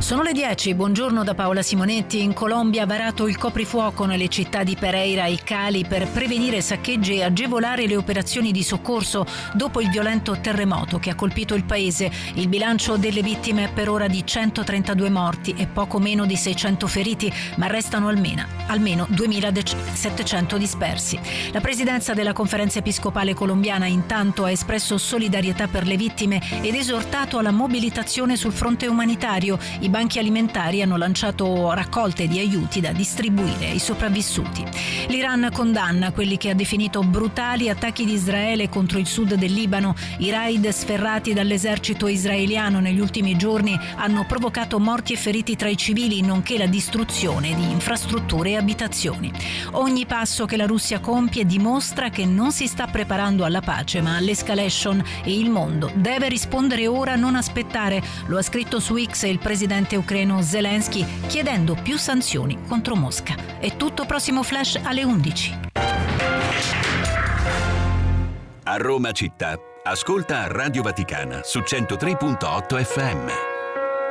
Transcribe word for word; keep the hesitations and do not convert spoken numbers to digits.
Sono le dieci, buongiorno da Paola Simonetti. In Colombia ha varato il coprifuoco nelle città di Pereira e Cali per prevenire saccheggi e agevolare le operazioni di soccorso dopo il violento terremoto che ha colpito il paese. Il bilancio delle vittime è per ora di centotrentadue morti e poco meno di seicento feriti, ma restano almeno, almeno duemilasettecento dispersi. La presidenza della Conferenza Episcopale Colombiana intanto ha espresso solidarietà per le vittime ed esortato alla mobilitazione sul fronte umanitario. I banchi alimentari hanno lanciato raccolte di aiuti da distribuire ai sopravvissuti. L'Iran condanna quelli che ha definito brutali attacchi di Israele contro il sud del Libano. I raid sferrati dall'esercito israeliano negli ultimi giorni hanno provocato morti e feriti tra i civili, nonché la distruzione di infrastrutture e abitazioni. Ogni passo che la Russia compie dimostra che non si sta preparando alla pace, ma all'escalation, e il mondo deve rispondere ora, non aspettare. Lo ha scritto su X il presidente ucraino Zelensky, chiedendo più sanzioni contro Mosca. È tutto, prossimo flash alle undici. A Roma città, ascolta Radio Vaticana su centotré virgola otto effe emme.